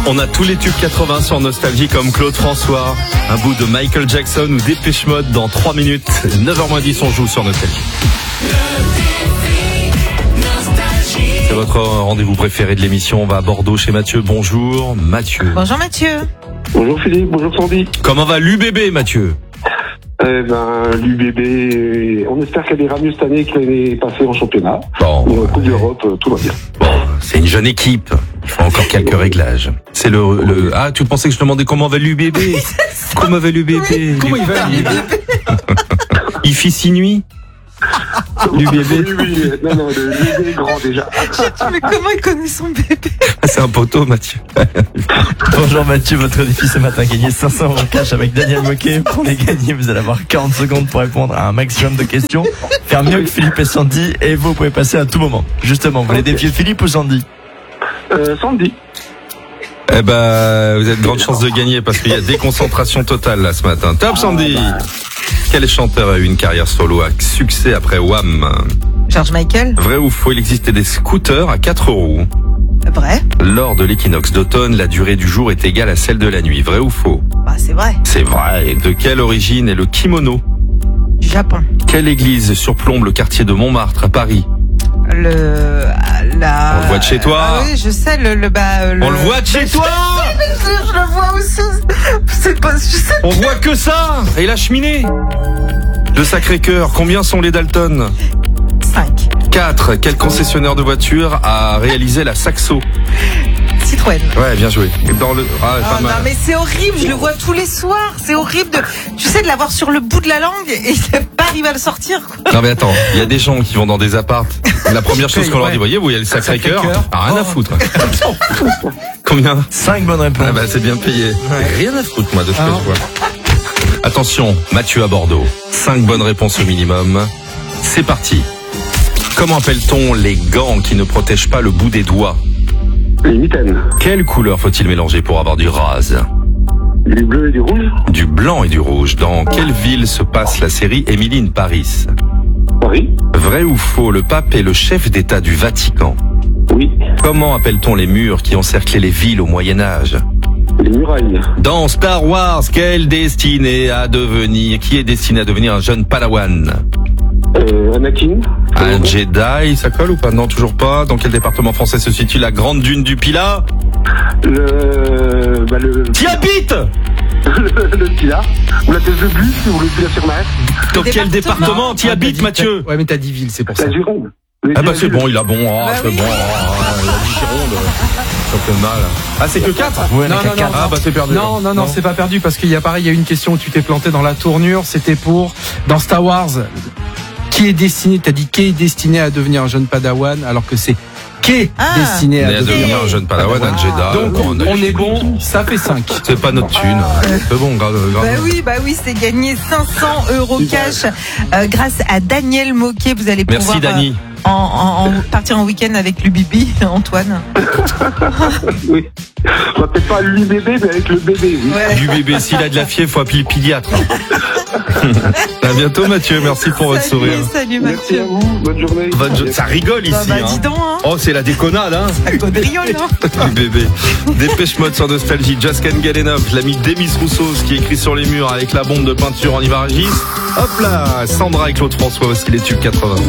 On a tous les tubes 80 sur Nostalgie comme Claude François, un bout de Michael Jackson ou Dépêche Mode dans 3 minutes. 9h10, on joue sur Nostalgie. C'est votre rendez-vous préféré de l'émission. On va à Bordeaux chez Mathieu. Bonjour Mathieu. Bonjour Mathieu. Bonjour Philippe, bonjour Sandy. Comment va l'UBB Mathieu? L'UBB, on espère qu'elle ira mieux cette année qu'elle est passée en championnat. Bon, Et en Coupe d'Europe, tout va bien. bon, c'est une jeune équipe. Il faut encore quelques réglages. C'est le... Ah, tu pensais que je demandais comment va l'UBB? Comment va l'UBB? Oui. Comment il va l'UBB? Il fit 6 nuits? L'UBB? Oui, non, l'UBB est grand déjà. Mais comment il connaît son bébé? C'est un poteau, Mathieu. Bonjour Mathieu, votre défi ce matin, gagner 500 € cash avec Daniel Moquet. Pour les gagner, vous allez avoir 40 secondes pour répondre à un maximum de questions, faire mieux que Philippe et Sandy, et vous pouvez passer à tout moment. Justement, vous voulez défier Philippe ou Sandy? Sandy. Eh ben, vous avez de grandes chances de gagner parce qu'il y a déconcentration totale là ce matin. Top Sandy. Quel chanteur a eu une carrière solo à succès après Wham? George Michael. Vrai ou faux, il existait des scooters à 4 roues. Vrai. Lors de l'équinoxe d'automne, la durée du jour est égale à celle de la nuit. Vrai ou faux? Bah c'est vrai. C'est vrai. Et de quelle origine est le kimono? Du Japon. Quelle église surplombe le quartier de Montmartre à Paris? On le voit de chez toi. Ah oui, je sais, On le voit de chez toi. Je le vois aussi. C'est pas, je sais. On voit que ça. Et la cheminée de Sacré-Cœur. Combien sont les Dalton? 5. 4. Quel concessionnaire de voitures a réalisé la Saxo? Citroën. Ouais, bien joué. Et dans le... Ah, pas Oh mal. non mais c'est horrible, je le vois tous les soirs. C'est horrible de l'avoir sur le bout de la langue et de pas arriver à le sortir, quoi. Non mais attends, il y a des gens qui vont dans des apparts. La première chose qu'on leur dit, voyez, vous, il y a le Sacré-Cœur. Ah, rien à foutre. Combien? 5 bonnes réponses. Ah bah c'est bien payé. Rien à foutre moi de ce que je vois. Attention, Mathieu à Bordeaux. 5 bonnes réponses au minimum. C'est parti. Comment appelle-t-on les gants qui ne protègent pas le bout des doigts? Les mitaines. Quelle couleur faut-il mélanger pour avoir du rose? Du bleu et du rouge. Du blanc et du rouge. Dans quelle ville se passe la série Emily in Paris? Paris. Vrai ou faux, le pape est le chef d'État du Vatican? Oui. Comment appelle-t-on les murs qui encerclaient les villes au Moyen-Âge? Les murailles. Dans Star Wars, qui est destiné à devenir un jeune Padawan? Anakin. Un Jedi, ça colle ou pas? Non, toujours pas. Dans quel département français se situe la grande dune du Pilat? T'y habites? Le Pilat. Ou la thèse de bus, ou le Pilat-sur-Mer. Dans quel département t'y habites, Mathieu? Ouais, mais t'as dit ville, c'est pour ça. La Gironde. Ah bah c'est bon, il a bon. Ah, Bah c'est oui. bon. Il a dit Gironde. Ça fait mal. Ah, c'est que 4? Ouais, Non, on a non, qu'à non. quatre. Ah bah c'est perdu. Non, c'est pas perdu parce qu'il y a pareil, il y a une question où tu t'es planté dans la tournure. C'était pour, dans Star Wars, qui est destiné, t'as dit qui est destiné à devenir un jeune Padawan alors que c'est qui est destiné On est à à devenir un jeune Padawan, un Jedi. Donc Bon, on est bon, ça fait 5. C'est pas notre thune. C'est bon, grave. Bah oui, c'est gagné 500 € cash grâce à Daniel Moquet. Vous allez pouvoir Merci Dani. partir en week-end avec l'UBB, Antoine. Oui. On va peut-être pas l'UBB, mais avec le bébé, oui. Ouais. Du bébé, s'il a de la fièvre, faut appeler le pédiatre. À bientôt Mathieu, merci pour votre sourire. Salut Merci Mathieu. à vous. Bonne journée. Ça rigole ici. Bah hein. dis donc, hein. Oh, c'est la déconnade, hein. Ça caudriole, hein. Du bébé. Dépêche Mode sur Nostalgie. Just Can't Get Enough. L'ami Demis Rousseau, ce qui est écrit sur les murs avec la bombe de peinture en Ivaragis. Hop là, Sandra et Claude François, voici les tubes 80.